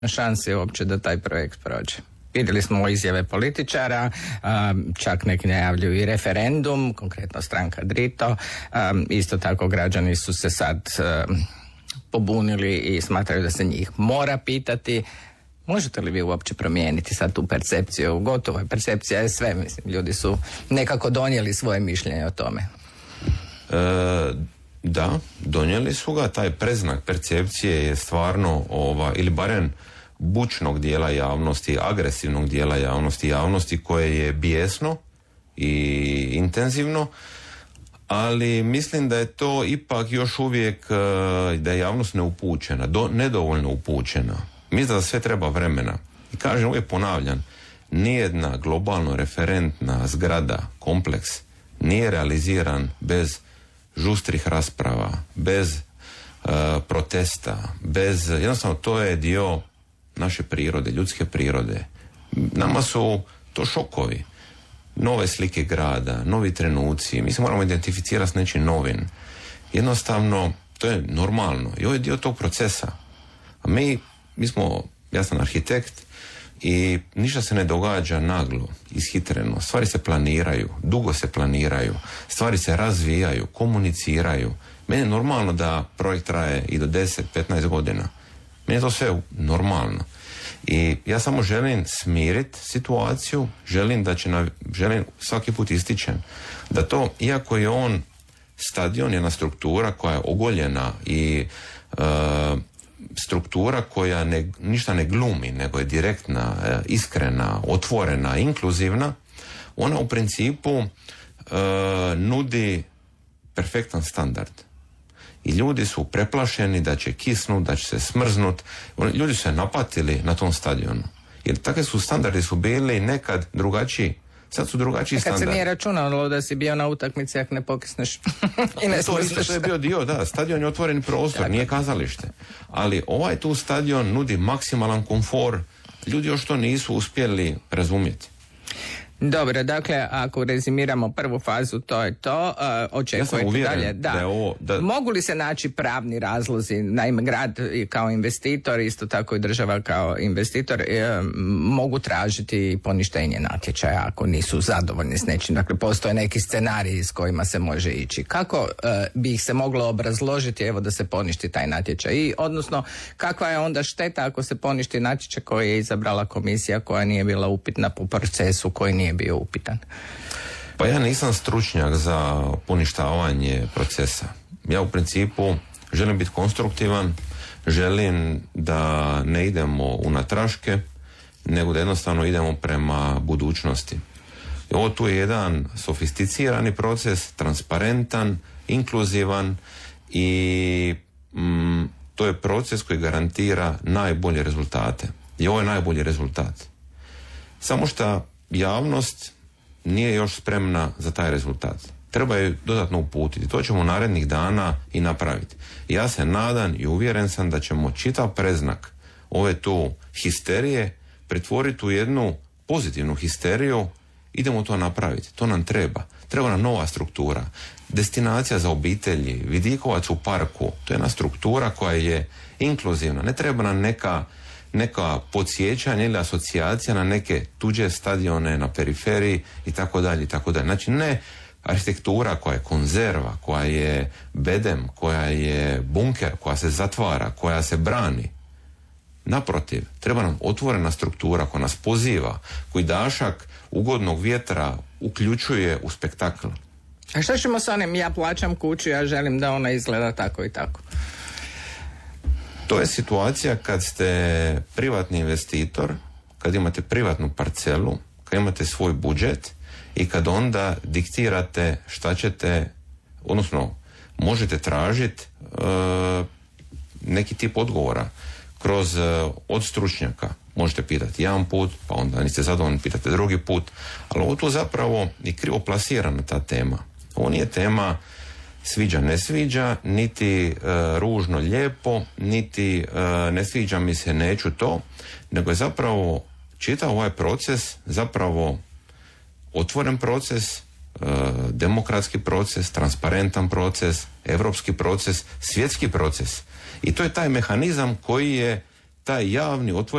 šanse uopće da taj projekt prođe. Vidjeli smo izjave političara, čak neki najavljuju i referendum, konkretno stranka Drito. Isto tako građani su se sad pobunili i smatraju da se njih mora pitati. Možete li vi uopće promijeniti sad tu percepciju? Gotovo je, percepcija je sve, mislim, ljudi su nekako donijeli svoje mišljenje o tome. Da, donijeli su ga, taj predznak percepcije je stvarno, ili barem bučnog dijela javnosti, agresivnog dijela javnosti koje je bijesno i intenzivno, ali mislim da je to ipak još uvijek, da je javnost neupućena, nedovoljno upućena. Mislim da sve treba vremena. I kažem, uvijek ponavljam, nijedna globalno referentna zgrada, kompleks, nije realiziran bez žustrih rasprava, bez protesta, jednostavno to je dio naše prirode, ljudske prirode. Nama su to šokovi, nove slike grada, novi trenuci, mi se moramo identificirati s nečim novim. Jednostavno, to je normalno i ovo je dio tog procesa. A mi smo, ja sam arhitekt i ništa se ne događa naglo, ishitreno. Stvari se planiraju, dugo se planiraju, stvari se razvijaju, komuniciraju. Meni je normalno da projekt traje i do 10-15 godina. Meni je to sve normalno. I ja samo želim smiriti situaciju, želim svaki put ističem da to, iako je on stadion, jedna struktura koja je ogoljena i struktura koja ništa ne glumi, nego je direktna, iskrena, otvorena, inkluzivna, ona u principu nudi perfektan standard. I ljudi su preplašeni da će kisnut, da će se smrznut. Ljudi su se napatili na tom stadionu. Jer takve su standardi su bili nekad drugačiji. Sad su drugačiji standardi. Kad se nije računalo da si bio na utakmici ako ne pokisneš i ne smrzneš. To je bio dio, da. Stadion je otvoreni prostor, nije kazalište. Ali ovaj tu stadion nudi maksimalan komfor. Ljudi još to nisu uspjeli razumjeti. Dobro, dakle, ako rezimiramo prvu fazu, to je to. Očekujete dalje. Da. Mogu li se naći pravni razlozi? Naime, grad kao investitor, isto tako i država kao investitor, mogu tražiti poništenje natječaja ako nisu zadovoljni s nečim. Dakle, postoje neki scenariji s kojima se može ići. Kako bi ih se moglo obrazložiti, evo, da se poništi taj natječaj? I, odnosno, kakva je onda šteta ako se poništi natječaj koji je izabrala komisija koja nije bila upitna po procesu, koji nije bio upitan? Pa ja nisam stručnjak za poništavanje procesa. Ja u principu želim biti konstruktivan, želim da ne idemo unatraške, nego da jednostavno idemo prema budućnosti. I ovo tu je jedan sofisticirani proces, transparentan, inkluzivan i to je proces koji garantira najbolje rezultate. I ovo je najbolji rezultat. Samo što javnost nije još spremna za taj rezultat. Treba je dodatno uputiti. To ćemo narednih dana i napraviti. Ja se nadam i uvjeren sam da ćemo čitav predznak ove tu histerije pretvoriti u jednu pozitivnu histeriju. Idemo to napraviti. To nam treba. Treba nam nova struktura. Destinacija za obitelji, vidikovac u parku. To je jedna struktura koja je inkluzivna. Ne treba nam neka podsjećanja ili asocijacija na neke tuđe stadione na periferiji i tako dalje i tako dalje. Znači ne arhitektura koja je konzerva, koja je bedem, koja je bunker, koja se zatvara, koja se brani. Naprotiv, treba nam otvorena struktura koja nas poziva, koji dašak ugodnog vjetra uključuje u spektakl. A što ćemo s onim, ja plaćam kuću, ja želim da ona izgleda tako i tako? To je situacija kad ste privatni investitor, kad imate privatnu parcelu, kad imate svoj budžet i kad onda diktirate šta ćete, odnosno možete tražiti neki tip odgovora kroz od stručnjaka. Možete pitati jedan put, pa onda niste zadovoljni, pitate drugi put, ali ovo tu zapravo je krivo plasirana ta tema. Ovo nije tema sviđa, ne sviđa, niti ružno, lijepo, niti ne sviđa mi se, neću to, nego je zapravo čitav ovaj proces zapravo otvoren proces, demokratski proces, transparentan proces, europski proces, svjetski proces. I to je taj mehanizam koji je taj javni otvoreni